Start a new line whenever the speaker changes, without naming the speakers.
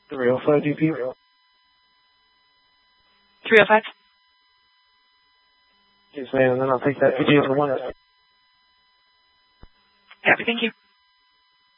305 DP.
305.
Yes, ma'am, and then I'll take that video for one.
Copy, thank you.